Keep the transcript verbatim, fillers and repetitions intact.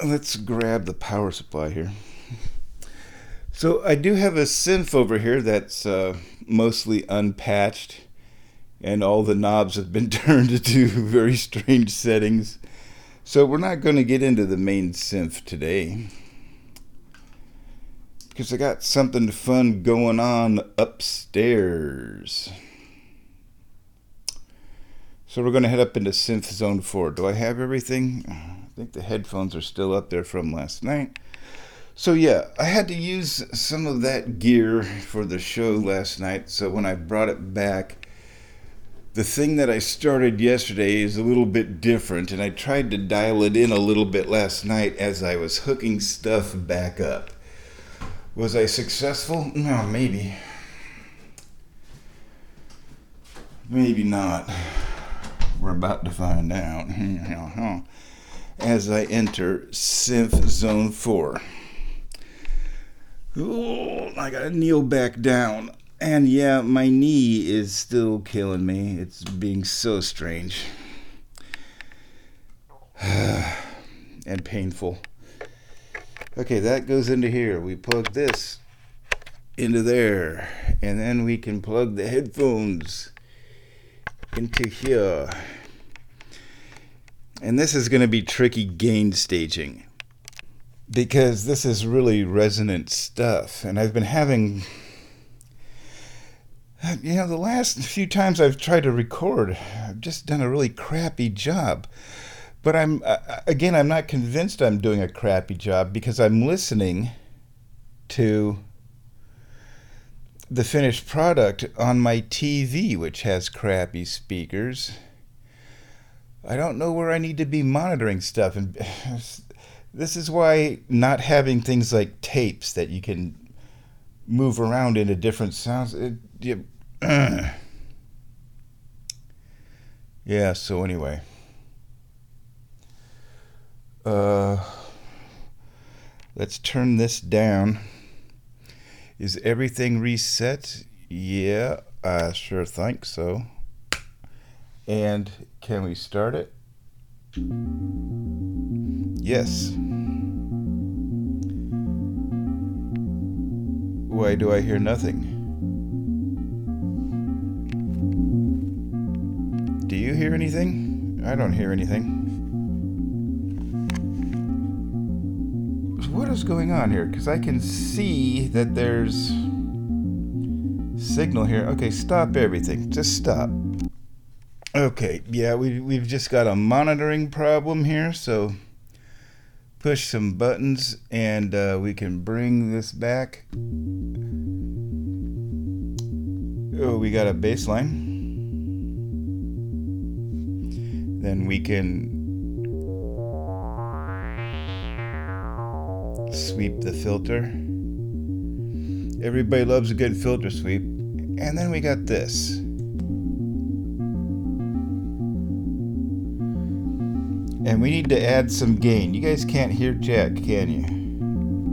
let's grab the power supply here. So I do have a synth over here that's uh, mostly unpatched, and all the knobs have been turned into very strange settings. So we're not going to get into the main synth today, because I got something fun going on upstairs. So we're going to head up into Synth Zone four. Do I have everything? I think the headphones are still up there from last night. So yeah, I had to use some of that gear for the show last night. So when I brought it back, the thing that I started yesterday is a little bit different. And I tried to dial it in a little bit last night as I was hooking stuff back up. Was I successful? No, maybe. Maybe not. We're about to find out as I enter Synth Zone four. Ooh, I gotta kneel back down. And yeah, my knee is still killing me. It's being so strange. And painful. Okay, that goes into here. We plug this into there. And then we can plug the headphones into here. And this is going to be tricky gain staging, because this is really resonant stuff. And I've been having, you know, the last few times I've tried to record, I've just done a really crappy job. But I'm, uh, again, I'm not convinced I'm doing a crappy job, because I'm listening to the finished product on my T V, which has crappy speakers. I don't know where I need to be monitoring stuff. And this is why not having things like tapes that you can move around into different sounds. It, you, uh. Yeah, so anyway. Uh, let's turn this down. Is everything reset? Yeah, I sure think so. And can we start it? Yes. Why do I hear nothing? Do you hear anything? I don't hear anything. What is going on here? Because I can see that there's signal here. Okay, stop everything. Just stop. Okay, yeah, we, we've just got a monitoring problem here, so push some buttons and uh, we can bring this back. Oh, we got a bass line. Then we can sweep the filter. Everybody loves a good filter sweep. And then we got this. And we need to add some gain. You guys can't hear jack, can you?